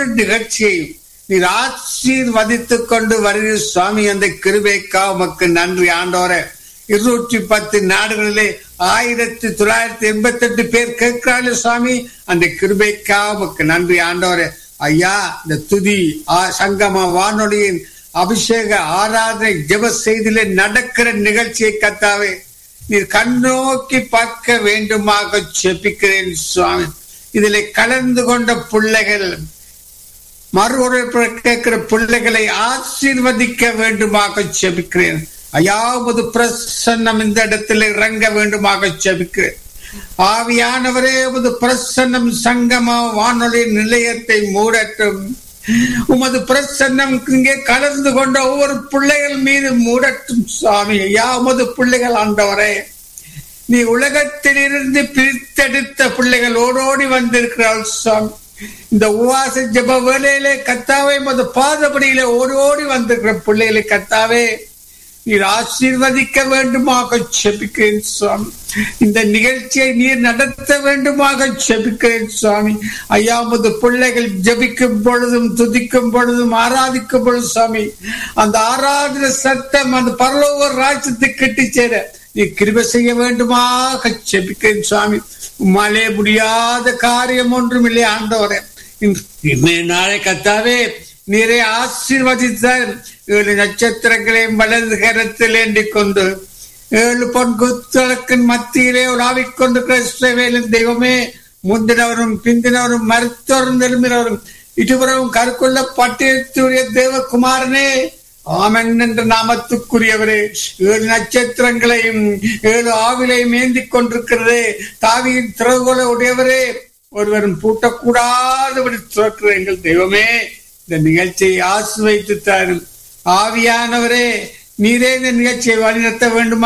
ஒவ்வொரு நிகழ்ச்சியையும் நீர் ஆசீர்வதித்துக் கொண்டு வருகிற சுவாமி. அந்த கிருபைக்கா உமக்கு நன்றி ஆண்டவரே. 210 நாடுகளிலே 1988 பேர் கேட்கிறார்கள் சுவாமி. அந்த கிருபைக்கா உமக்கு நன்றி ஆண்டவரே. ஐயா, இந்த துதி சங்கம வானொலியின் அபிஷேக ஆராதனை ஜெப செய்தியிலே நடக்கிற நிகழ்ச்சியை கர்த்தாவே நீர் கண்ணோக்கி பார்க்க வேண்டுமாக ஜெபிக்கிறேன் சுவாமி. இதிலே கலந்து கொண்ட பிள்ளைகள் மறுமுறை கேட்கிற பிள்ளைகளை ஆசீர்வதிக்க வேண்டுமாக ஜெபிக்கிறேன் ஐயா. உமது பிரசன்னம் இந்த இடத்தில் இறங்க வேண்டுமாக ஜெபிக்கிறேன். ஆவியானவரே, உமது பிரசன்னம் சங்கம வானொலி நிலையத்தை மூடட்டும். உமது பிரசன்னம் இங்கே கலந்து கொண்ட ஒவ்வொரு பிள்ளைகள் மீது மூடட்டும் சுவாமி. ஐயா, உமது பிள்ளைகள் ஆண்டவரே, நீ உலகத்தில் இருந்து பிரித்தெடுத்த பிள்ளைகள் ஓடோடி வந்திருக்கிறாள் சுவாமி. இந்த உவாச ஜெப வேளையிலே கர்த்தாவே உமது பாதபடியிலே ஓடோடி வந்திருக்கிற பிள்ளைகளை கர்த்தாவே நீர் ஆசீர்வதிக்க வேண்டுமாக ஜெபிக்கிறேன் சுவாமி. இந்த நிகழ்ச்சியை நீர் நடத்த வேண்டுமாக ஜெபிக்கிறேன் சுவாமி. ஐயா, உமது பிள்ளைகள் ஜெபிக்கும் பொழுதும் துதிக்கும் பொழுதும் ஆராதிக்கும் பொழுது சுவாமி, அந்த ஆராதனை சத்தம் அந்த பரலோக ராஜ்யத்துக்கு கிட்டி சேர நீ கிருபை செய்ய வேண்டுமாக ஜெபிக்கிறேன் சுவாமி. உம்மாலே முடியாத காரியம் ஒன்றும் இல்லை ஆண்டவரே. நாளை கர்த்தாவே நீரை ஆசீர்வதித்தார். 7 நட்சத்திரங்களையும் வலது கரத்தில் ஏந்திக் கொண்டு 7 பொன் குத்தளக்கின் மத்தியிலே உலாவிக் கொண்டு தெய்வமே, முந்தினவரும் பிந்தினவரும் மருத்துவரும் திரும்பினவரும் இருவரும் கருக்குள்ள பட்டியத்துடைய தேவகுமாரனே, ஆமென் என்ற நாமத்துக்குரியவரே. 7 நட்சத்திரங்களையும் 7 ஆவிலையும் ஏந்திக் கொண்டிருக்கிறதே, தாவியின் திறவுகோலை உடையவரே, ஒருவரும் பூட்டக்கூடாதபடி திறக்கிற எங்கள் தெய்வமே, இந்த நிகழ்ச்சியை ஆசீர்வதித்து தாரும். ஆவியானவரே, நீரே இந்த நிகழ்ச்சியை வழிநடத்த வேண்டுமா